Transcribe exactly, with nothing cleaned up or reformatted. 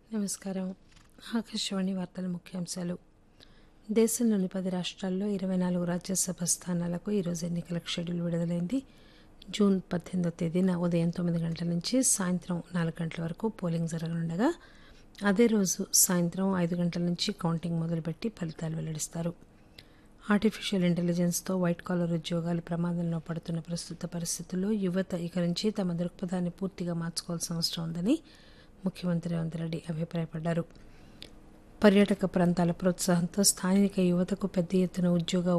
నమస్కారం. ఆకాశవాణి వార్తల ముఖ్యాంశాలు. దేశంలోని పది రాష్ట్రాల్లో ఇరవై నాలుగు రాజ్యసభ స్థానాలకు ఈరోజు ఎన్నికల షెడ్యూల్ విడుదలైంది. జూన్ పద్దెనిమిదో తేదీన ఉదయం తొమ్మిది గంటల నుంచి సాయంత్రం నాలుగు గంటల వరకు పోలింగ్ జరగనుండగా అదే రోజు సాయంత్రం ఐదు గంటల నుంచి కౌంటింగ్ మొదలుపెట్టి ఫలితాలు వెల్లడిస్తారు. ఆర్టిఫిషియల్ ఇంటెలిజెన్స్తో వైట్ కాలర్ ఉద్యోగాలు ప్రమాదంలో పడుతున్న ప్రస్తుత పరిస్థితుల్లో యువత ఇక నుంచి తమ దృక్పథాన్ని పూర్తిగా మార్చుకోవాల్సిన అవసరం ఉందని ముఖ్యమంత్రి రేవంత్ రెడ్డి అభిప్రాయపడ్డారు. పర్యాటక ప్రాంతాల ప్రోత్సాహంతో స్థానిక యువతకు పెద్ద ఎత్తున ఉద్యోగ